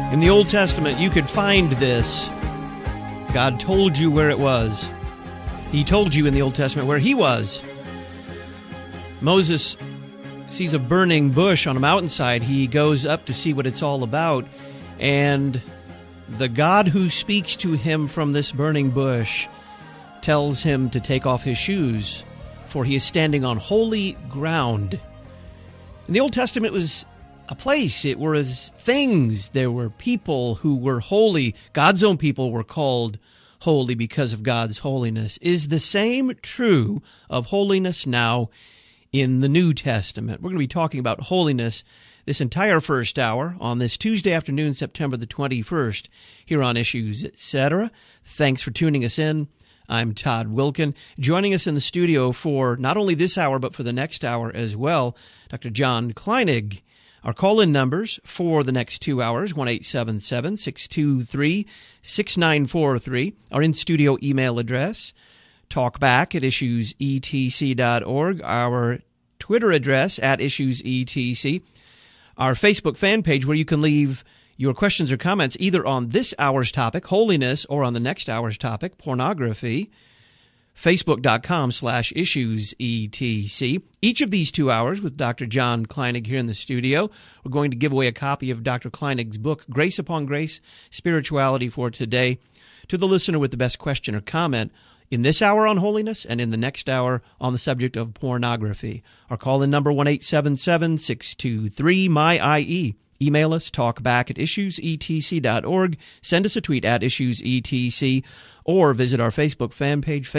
In the Old Testament, you could find this. God told you where it was. He told you in the Old Testament where he was. Moses sees a burning bush on a mountainside. He goes up to see what it's all about. And the God who speaks to him from this burning bush tells him to take off his shoes, for he is standing on holy ground. In the Old Testament, it was a place. It was things. There were people who were holy. God's own people were called holy because of God's holiness. Is the same true of holiness now in the New Testament? We're going to be talking about holiness this entire first hour on this Tuesday afternoon, September the 21st, here on Issues, Etc. Thanks for tuning us in. I'm Todd Wilkin. Joining us in the studio for not only this hour, but for the next hour as well, Dr. John Kleinig. Our call-in numbers for the next 2 hours, 1-877-623-6943. Our in-studio email address, talkback@issuesetc.org. Our Twitter address, @issuesetc. Our Facebook fan page where you can leave your questions or comments either on this hour's topic, holiness, or on the next hour's topic, pornography. Facebook.com/issuesetc. Each of these 2 hours with Dr. John Kleinig here in the studio, we're going to give away a copy of Dr. Kleinig's book, Grace Upon Grace, Spirituality for Today, to the listener with the best question or comment in this hour on holiness and in the next hour on the subject of pornography. Our call-in number, 1-877-623-MY-IE. Email us, talkback@issuesetc.org. Send us a tweet @issuesetc, or visit our Facebook fan page,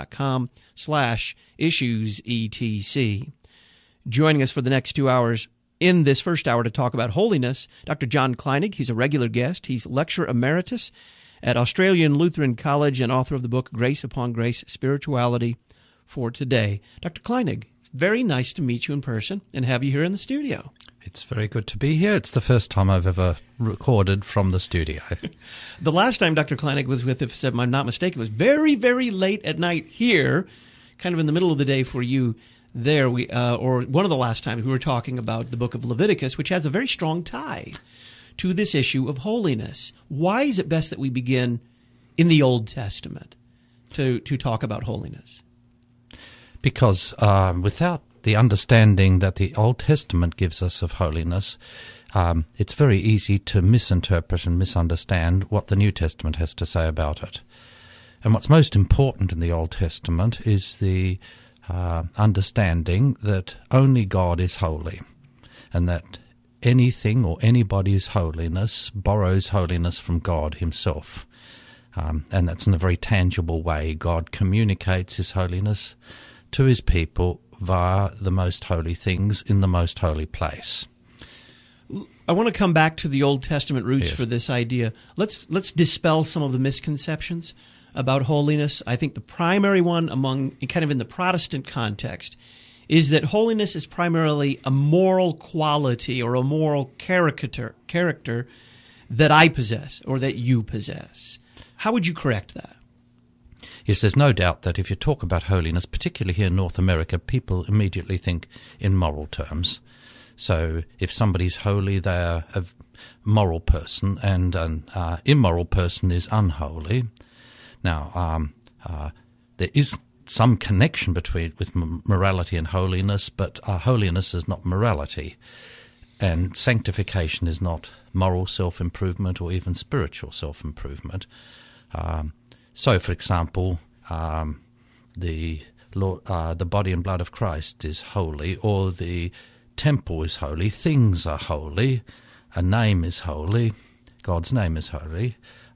facebook.com/issuesetc. Joining us for the next 2 hours in this first hour to talk about holiness, Dr. John Kleinig. He's a regular guest. He's lecturer emeritus at Australian Lutheran College and author of the book Grace Upon Grace, Spirituality for Today. Dr. Kleinig, it's very nice to meet you in person and have you here in the studio. It's very good to be here. It's the first time I've ever recorded from the studio. The last time Dr. Kleinig was with, if I'm not mistaken, was very, very late at night here, kind of in the middle of the day for you there. Or one of the last times we were talking about the book of Leviticus, which has a very strong tie to this issue of holiness. Why is it best that we begin in the Old Testament to talk about holiness? Because without the understanding that the Old Testament gives us of holiness, it's very easy to misinterpret and misunderstand what the New Testament has to say about it. And what's most important in the Old Testament is the understanding that only God is holy, and that anything or anybody's holiness borrows holiness from God himself. And that's in a very tangible way. God communicates his holiness to his people via the most holy things in the most holy place. I want to come back to the Old Testament roots Yes. for this idea. Let's dispel some of the misconceptions about holiness. I think the primary one kind of in the Protestant context is that holiness is primarily a moral quality or a moral character that I possess or that you possess. How would you correct that? Yes, there's no doubt that if you talk about holiness, particularly here in North America, people immediately think in moral terms. So if somebody's holy, they're a moral person, and an immoral person is unholy. Now, there is some connection with morality and holiness, but holiness is not morality, and sanctification is not moral self-improvement or even spiritual self-improvement. So, for example, the body and blood of Christ is holy, or the temple is holy, things are holy, a name is holy, God's name is holy.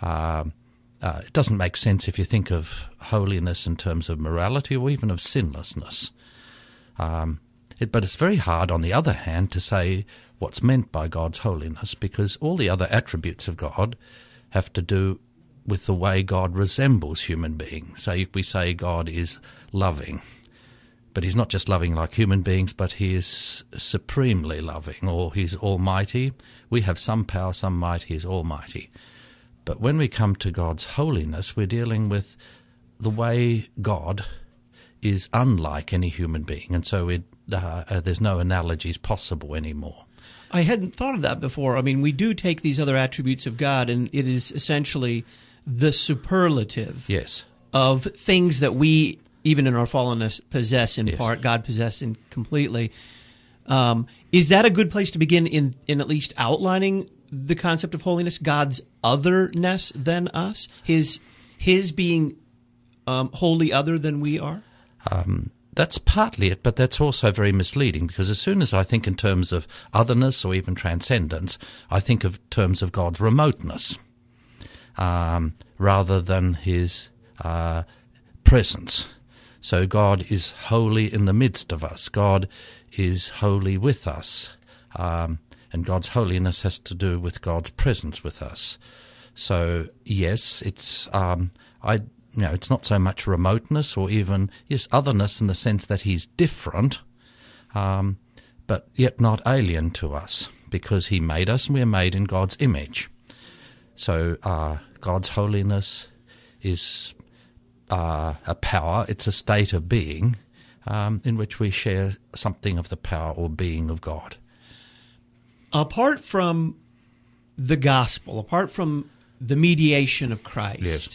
It doesn't make sense if you think of holiness in terms of morality or even of sinlessness. But it's very hard, on the other hand, to say what's meant by God's holiness, because all the other attributes of God have to do with the way God resembles human beings. So we say God is loving, but he's not just loving like human beings, but he is supremely loving, or he's almighty. We have some power, some might, he is almighty. But when we come to God's holiness, we're dealing with the way God is unlike any human being, and so there's no analogies possible anymore. I hadn't thought of that before. I mean, we do take these other attributes of God, and it is essentially the superlative Yes. of things that we, even in our fallenness, possess in Yes. part, God possesses completely. Is that a good place to begin in at least outlining the concept of holiness, God's otherness than us, His being wholly other than we are? That's partly it, but that's also very misleading, because as soon as I think in terms of otherness or even transcendence, I think of terms of God's remoteness rather than His presence. So God is wholly in the midst of us. God is wholly with us. And God's holiness has to do with God's presence with us. So yes, it's it's not so much remoteness or even otherness in the sense that He's different, but yet not alien to us, because He made us and we are made in God's image. So God's holiness is a power. It's a state of being in which we share something of the power or being of God. Apart from the gospel, apart from the mediation of Christ, Yes.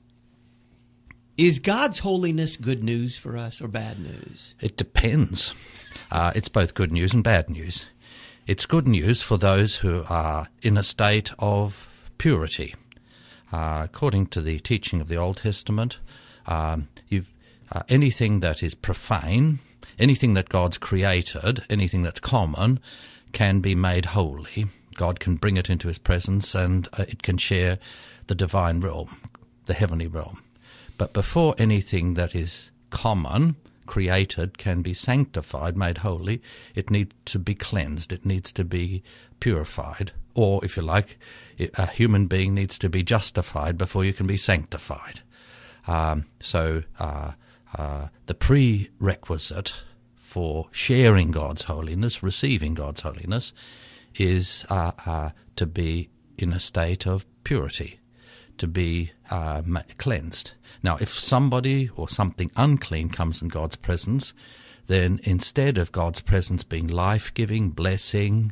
Is God's holiness good news for us or bad news? It depends. It's both good news and bad news. It's good news for those who are in a state of purity. According to the teaching of the Old Testament, anything that is profane, anything that God's created, anything that's common, can be made holy. God can bring it into His presence, and it can share the divine realm, the heavenly realm. But before anything that is common, created, can be sanctified, made holy, it needs to be cleansed, it needs to be purified. Or, if you like, a human being needs to be justified before you can be sanctified. So the prerequisite for sharing God's holiness, receiving God's holiness, is to be in a state of purity, to be cleansed. Now, if somebody or something unclean comes in God's presence, then instead of God's presence being life-giving, blessing,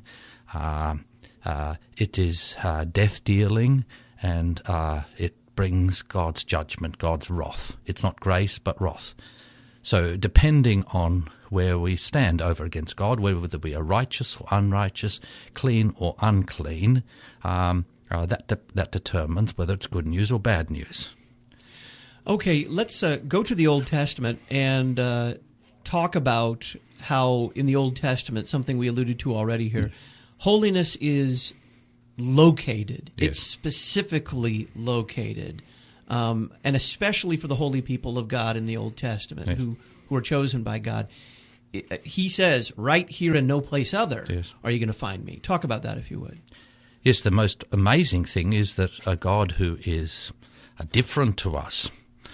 it is death-dealing, and it brings God's judgment, God's wrath. It's not grace, but wrath. So depending on where we stand over against God, whether we are righteous or unrighteous, clean or unclean, that determines whether it's good news or bad news. Okay, let's go to the Old Testament and talk about how in the Old Testament, something we alluded to already here, holiness is located. Yes. It's specifically located, and especially for the holy people of God in the Old Testament, Yes. who are chosen by God. He says, right here and no place other Yes. are you going to find me. Talk about that if you would. Yes, the most amazing thing is that a God who is different to us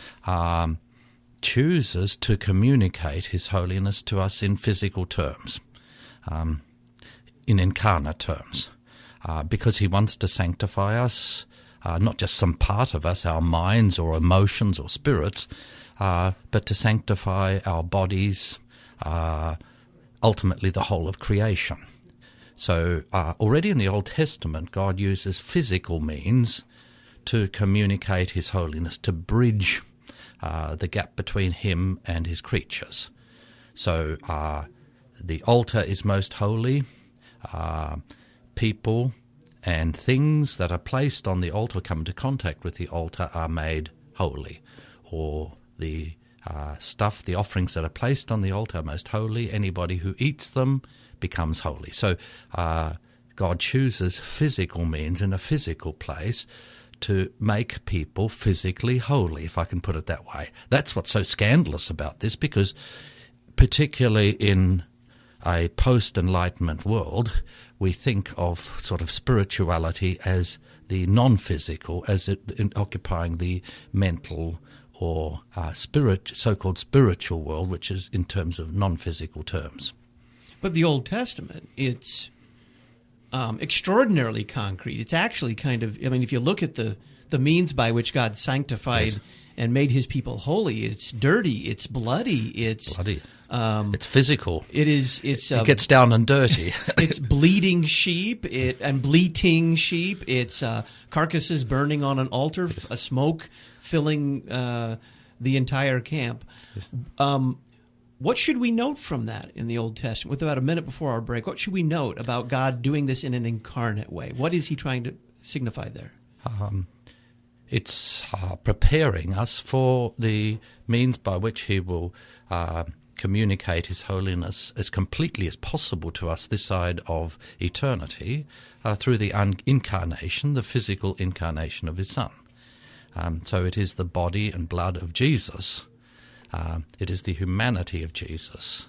chooses to communicate His holiness to us in physical terms, in incarnate terms, because He wants to sanctify us, not just some part of us, our minds or emotions or spirits, but to sanctify our bodies, ultimately the whole of creation. So already in the Old Testament, God uses physical means to communicate His holiness, to bridge the gap between Him and His creatures. So the altar is most holy. People and things that are placed on the altar, come into contact with the altar, are made holy. Or the the offerings that are placed on the altar are most holy. Anybody who eats them becomes holy. So God chooses physical means in a physical place to make people physically holy, if I can put it that way. That's what's so scandalous about this, because particularly in a post-Enlightenment world, we think of sort of spirituality as the non-physical, as occupying the mental or so-called spiritual world, which is in terms of non-physical terms. But the Old Testament, it's extraordinarily concrete. It's actually kind of, I mean, if you look at the the means by which God sanctified and made his people holy. It's dirty, it's bloody, it's physical. It gets down and dirty. It's bleeding sheep and bleating sheep. It's carcasses burning on an altar, a smoke filling the entire camp. What should we note from that in the Old Testament? With about a minute before our break, what should we note about God doing this in an incarnate way? What is he trying to signify there? It's preparing us for the means by which he will communicate his holiness as completely as possible to us this side of eternity through the incarnation, the physical incarnation of his Son. So it is the body and blood of Jesus. It is the humanity of Jesus,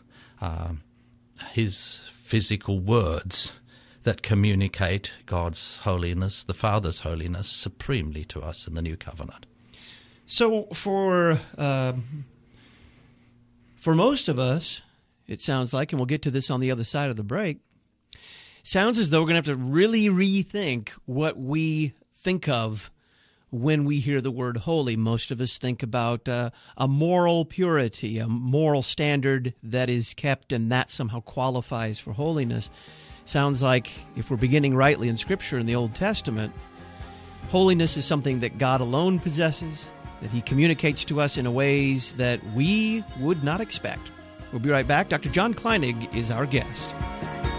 his physical words that communicate God's holiness, the Father's holiness, supremely to us in the New Covenant. So for most of us, it sounds like, and we'll get to this on the other side of the break, sounds as though we're going to have to really rethink what we think of when we hear the word holy. Most of us think about a moral purity, a moral standard that is kept, and that somehow qualifies for holiness. Sounds like, if we're beginning rightly in Scripture in the Old Testament, holiness is something that God alone possesses, that he communicates to us in ways that we would not expect. We'll be right back. Dr. John Kleinig is our guest.